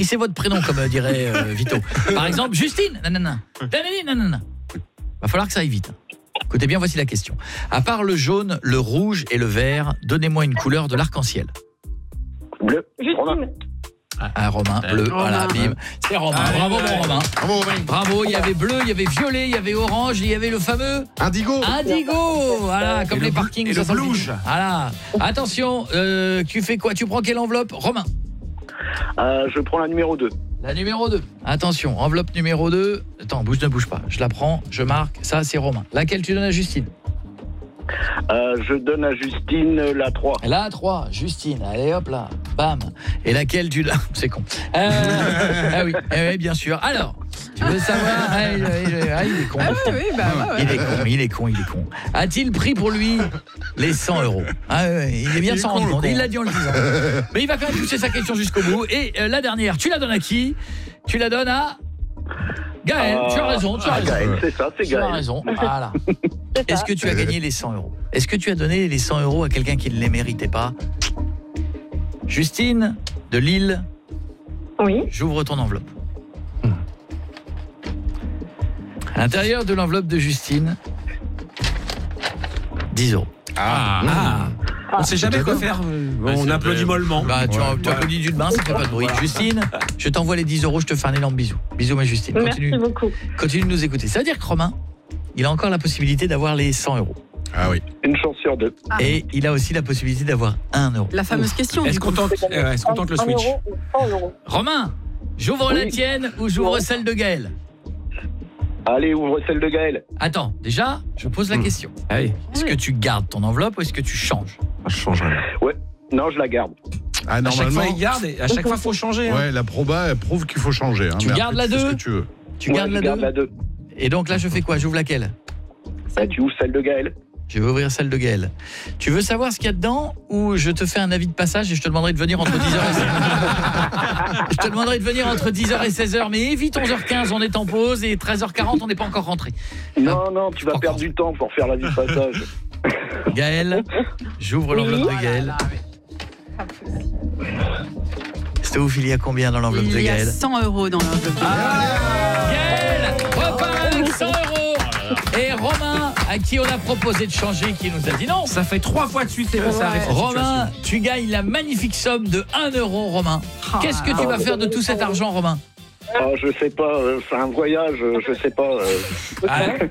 écrissez votre prénom comme dirait Vito. Par exemple, Justine. Nanana. Nanana. Va falloir que ça aille vite. Écoutez bien, voici la question. À part le jaune, le rouge et le vert, donnez-moi une couleur de l'arc-en-ciel. Bleu. Justine. Ah, Romain, bleu, voilà, bim. C'est Romain. Bravo, mon Romain. Bravo, Romain. Bravo, il y avait bleu, il y avait violet, il y avait orange, il y avait le fameux Indigo. Voilà, comme les parkings. Et le blouge. Voilà. Attention, tu fais quoi? Tu prends quelle enveloppe, Romain? Je prends la numéro 2. La numéro 2. Attention, enveloppe numéro 2. Attends, ne bouge pas. Je la prends, je marque. Ça, c'est Romain. Laquelle tu donnes à Justine? Je donne à Justine la 3. La 3, Justine. Allez, hop là. Bam. Et laquelle tu donnes? C'est con. Ah oui, bien sûr. Alors, tu veux savoir? Il est con. Il est con. A-t-il pris pour lui les 100 €? Il est bien s'en rendre compte. Il l'a dit en le disant. Mais il va quand même pousser sa question jusqu'au bout. Et la dernière, tu la donnes à qui? Tu la donnes à Gaël. Tu as raison. Gaël, c'est ça, c'est Gaël. Tu as raison. Voilà. Est-ce que tu as gagné les 100 €? Est-ce que tu as donné les 100 € à quelqu'un qui ne les méritait pas? Justine de Lille. Oui. J'ouvre ton enveloppe. À l'intérieur de l'enveloppe de Justine, 10 €. On ne sait jamais quoi faire. On applaudit mollement. Tu applaudis d'une main, ça fait pas de bruit. Justine, je t'envoie les 10 €, je te fais un énorme bisou. Bisous ma Justine. Merci beaucoup. Continue de nous écouter. Ça veut dire que Romain, il a encore la possibilité d'avoir les 100 €. Ah oui. Une chance sur 2. Et il a aussi la possibilité d'avoir 1 €. La fameuse question. Est-ce qu'on tente le switch? 100 €. Romain, j'ouvre la tienne ou j'ouvre celle de Gaël? Allez, ouvre celle de Gaël. Attends, déjà, je pose la question. Allez. Est-ce que tu gardes ton enveloppe ou est-ce que tu changes? Je change rien. Ouais. Non, je la garde. Ah, À chaque normalement. fois, il garde et à chaque fois, il faut changer. Ouais, la proba elle prouve qu'il faut changer. Tu mais gardes après, la tu fais 2? ce que tu veux. Tu gardes je la garde 2? la 2. Et donc là, je fais quoi? J'ouvre laquelle? Tu ouvres celle de Gaël. Je vais ouvrir celle de Gaël. Tu veux savoir ce qu'il y a dedans ou je te fais un avis de passage et je te demanderai de venir entre 10h et 16h? Je te demanderai de venir entre 10h et 16h, mais évite 11h15, on est en pause, et 13h40, on n'est pas encore rentré. Non, tu vas perdre du temps pour faire la vie de passage. Gaël, j'ouvre l'enveloppe de Gaël. C'était ouf, il y a combien dans l'enveloppe de Il y a Gaël? 100 € dans l'enveloppe. Gaël repart avec 100 €. Et Romain, à qui on a proposé de changer, qui nous a dit non. Ça fait 3 fois de suite que ça arrive. Romain, tu gagnes la magnifique somme de 1 €, Romain. Qu'est-ce que tu vas faire de tout cet argent, Romain? Je sais pas, c'est un voyage, je sais pas.